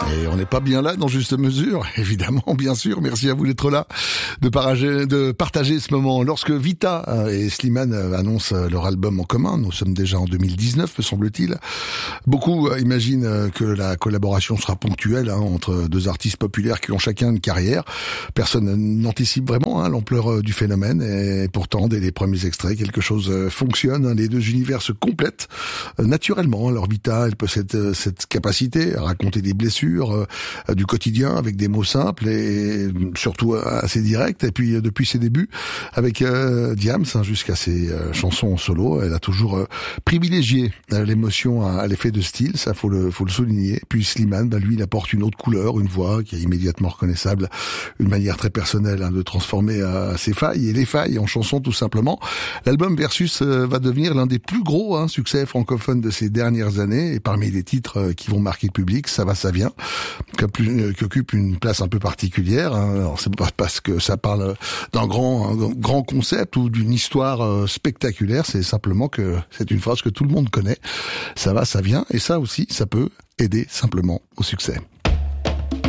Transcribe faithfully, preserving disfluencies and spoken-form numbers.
Et on n'est pas bien là dans Juste Mesure, évidemment, bien sûr. Merci à vous d'être là, de partager, de partager ce moment. Lorsque Vita et Slimane annoncent leur album en commun, nous sommes déjà en deux mille dix-neuf, me semble-t-il. Beaucoup imaginent que la collaboration sera ponctuelle hein, entre deux artistes populaires qui ont chacun une carrière. Personne n'anticipe vraiment hein, l'ampleur du phénomène. Et pourtant, dès les premiers extraits, quelque chose fonctionne. Hein, les deux univers se complètent naturellement. Alors Vita, elle possède cette capacité à raconter des blessures euh, du quotidien avec des mots simples et surtout assez directs. Et puis depuis ses débuts avec euh, Diams hein, jusqu'à ses euh, chansons en solo, elle a toujours euh, privilégié euh, l'émotion à, à l'effet de style, ça faut le faut le souligner. Puis Slimane, bah, lui, il apporte une autre couleur, une voix qui est immédiatement reconnaissable, une manière très personnelle hein, de transformer euh, ses failles et les failles en chansons tout simplement. L'album Versus euh, va devenir l'un des plus gros hein, succès francophones de ces dernières années et parmi les titres euh, qui vont marquer le public, Ça va, ça vient, qui occupe une place un peu particulière. Hein. Alors c'est pas parce que ça parle d'un grand, un grand concept ou d'une histoire euh, spectaculaire, c'est simplement que c'est une phrase que tout le monde connaît. Ça va, ça vient, et ça aussi, ça peut aider simplement au succès.